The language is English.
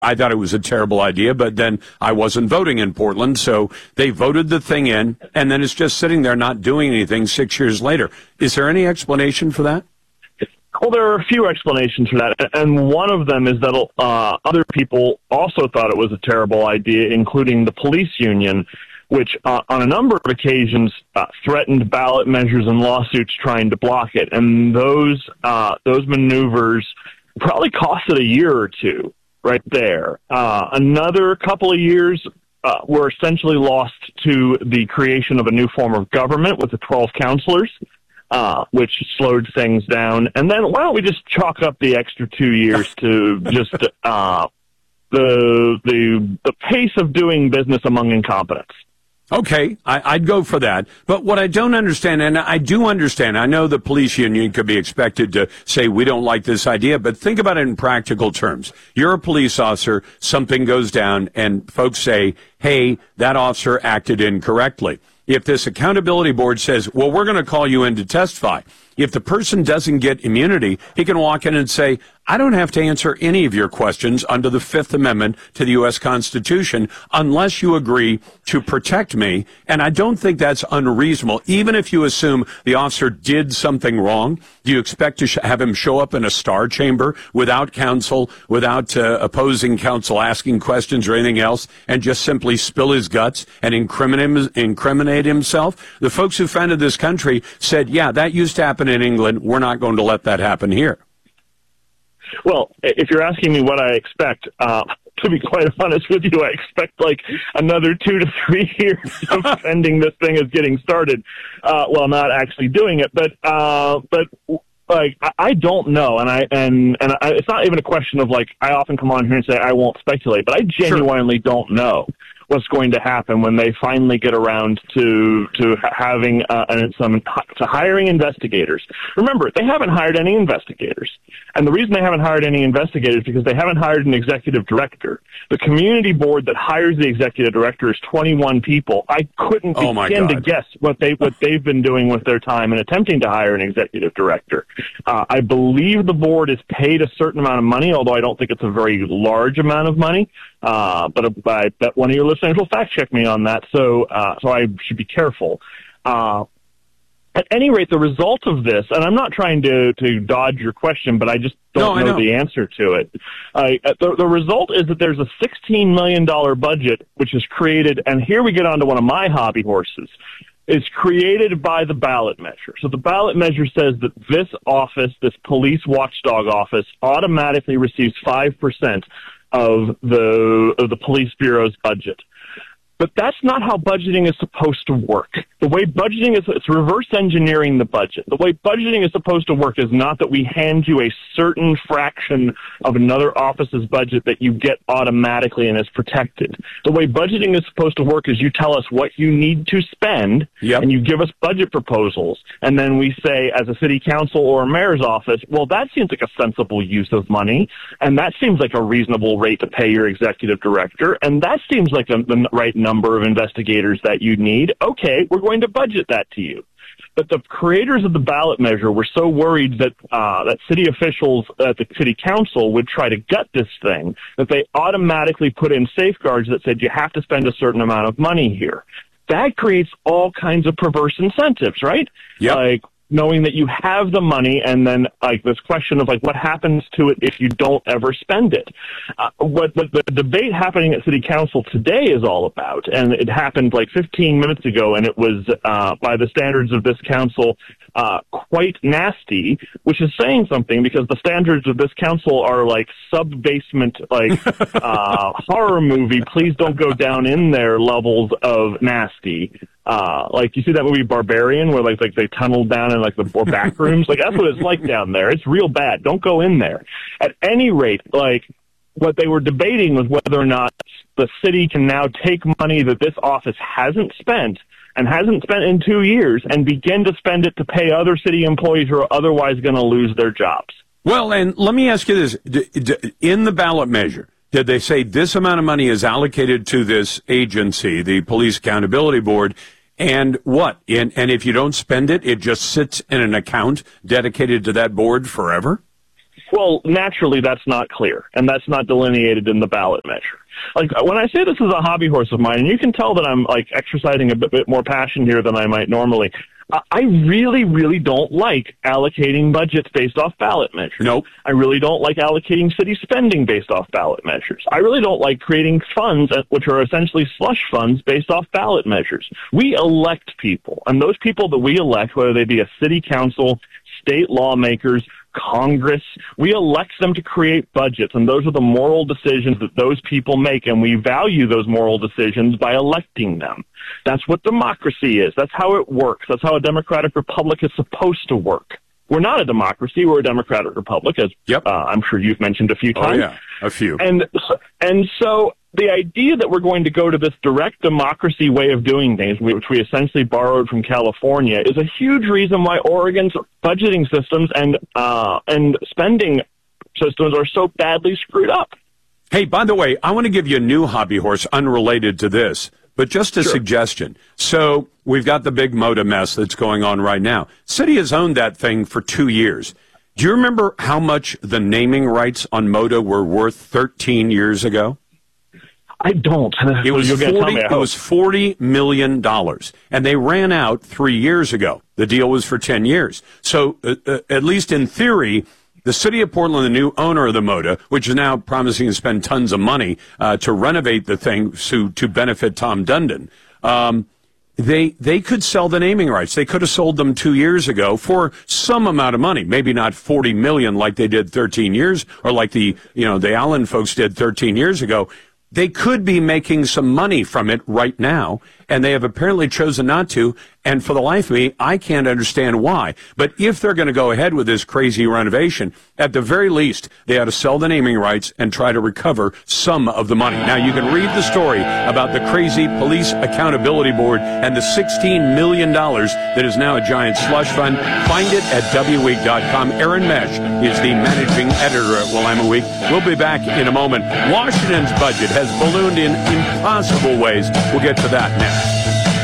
I thought it was a terrible idea, but then I wasn't voting in Portland, so they voted the thing in, and then it's just sitting there not doing anything 6 years later. Is there any explanation for that? Well, there are a few explanations for that, and one of them is that other people also thought it was a terrible idea, including the police union, which on a number of occasions threatened ballot measures and lawsuits trying to block it. And those maneuvers probably costed a year or two right there. Another couple of years were essentially lost to the creation of a new form of government with the 12 counselors, which slowed things down. And then why don't we just chalk up the extra 2 years to just the pace of doing business among incompetents? Okay, I'd go for that. But what I don't understand, and I do understand, I know the police union could be expected to say, we don't like this idea, but think about it in practical terms. You're a police officer, something goes down, and folks say, hey, that officer acted incorrectly. If this accountability board says, well, we're going to call you in to testify, if the person doesn't get immunity, he can walk in and say, I don't have to answer any of your questions under the Fifth Amendment to the U.S. Constitution unless you agree to protect me. And I don't think that's unreasonable. Even if you assume the officer did something wrong, do you expect to have him show up in a star chamber without counsel, without opposing counsel asking questions or anything else, and just simply spill his guts and incriminate himself? The folks who founded this country said, yeah, that used to happen in England. We're not going to let that happen here. Well, if you're asking me what I expect, to be quite honest with you, I expect like another 2 to 3 years of spending this thing as getting started. Well, not actually doing it, but like I don't know, and it's not even a question of like I often come on here and say I won't speculate, but I genuinely don't know what's going to happen when they finally get around to having to hiring investigators. Remember, they haven't hired any investigators. And the reason they haven't hired any investigators is because they haven't hired an executive director. The community board that hires the executive director is 21 people. I couldn't begin to guess what they've been doing with their time in attempting to hire an executive director. I believe the board is paid a certain amount of money, although I don't think it's a very large amount of money. But I bet one of your listeners will fact check me on that, so I should be careful. At any rate, the result of this, and I'm not trying to dodge your question, but I just don't know the answer to it. The result is that there's a $16 million budget, which is created, and here we get on to one of my hobby horses. It's created by the ballot measure. So the ballot measure says that this office, this police watchdog office, automatically receives 5% of the police bureau's budget. But that's not how budgeting is supposed to work. The way budgeting is, it's reverse engineering the budget. The way budgeting is supposed to work is not that we hand you a certain fraction of another office's budget that you get automatically and is protected. The way budgeting is supposed to work is you tell us what you need to spend, and you give us budget proposals, and then we say, as a city council or a mayor's office, well, that seems like a sensible use of money, and that seems like a reasonable rate to pay your executive director, and that seems like the right number of investigators that you need. Okay, we're going to budget that to you. But the creators of the ballot measure were so worried that that city officials at the city council would try to gut this thing that they automatically put in safeguards that said you have to spend a certain amount of money here. That creates all kinds of perverse incentives, right? Yep. Like knowing that you have the money, and then like this question of like what happens to it if you don't ever spend it. What the debate happening at City Council today is all about, and it happened like 15 minutes ago, and it was by the standards of this council quite nasty, which is saying something because the standards of this council are like sub-basement, like horror movie, please don't go down in there levels of nasty. Like you see that movie Barbarian where like they tunnel down in like the back rooms, like that's what it's like down there. It's real bad. Don't go in there. At any rate, like what they were debating was whether or not the city can now take money that this office hasn't spent and hasn't spent in 2 years and begin to spend it to pay other city employees who are otherwise going to lose their jobs. Well, and let me ask you this. In the ballot measure, did they say this amount of money is allocated to this agency, the Police Accountability Board, and what? And if you don't spend it, it just sits in an account dedicated to that board forever? Well, naturally, that's not clear, and that's not delineated in the ballot measure. Like, when I say this is a hobby horse of mine, and you can tell that I'm, like, exercising a bit more passion here than I might normally, I really, really don't like allocating budgets based off ballot measures. Nope. I really don't like allocating city spending based off ballot measures. I really don't like creating funds, which are essentially slush funds, based off ballot measures. We elect people, and those people that we elect, whether they be a city council, state lawmakers, Congress, we elect them to create budgets, and those are the moral decisions that those people make, and we value those moral decisions by electing them. That's what democracy is. That's how it works. That's how a democratic republic is supposed to work. We're not a democracy. We're a democratic republic, as I'm sure you've mentioned a few times. Oh, yeah, a few. And so the idea that we're going to go to this direct democracy way of doing things, which we essentially borrowed from California, is a huge reason why Oregon's budgeting systems and spending systems are so badly screwed up. Hey, by the way, I want to give you a new hobby horse unrelated to this, but just a suggestion. So we've got the big MOTA mess that's going on right now. City has owned that thing for 2 years. Do you remember how much the naming rights on MOTA were worth 13 years ago? I don't. It was $40 million, and they ran out 3 years ago. The deal was for 10 years. So at least in theory, the city of Portland, the new owner of the MOTA, which is now promising to spend tons of money to renovate the thing to benefit Tom Dundon, they could sell the naming rights. They could have sold them 2 years ago for some amount of money, maybe not $40 million like they did 13 years, or like the Allen folks did 13 years ago. They could be making some money from it right now, and they have apparently chosen not to, and for the life of me, I can't understand why. But if they're going to go ahead with this crazy renovation, at the very least, they ought to sell the naming rights and try to recover some of the money. Now, you can read the story about the crazy Police Accountability Board and the $16 million that is now a giant slush fund. Find it at WWeek.com. Aaron Mesh is the managing editor at Willamette Week. We'll be back in a moment. Washington's budget has ballooned in impossible ways. We'll get to that next.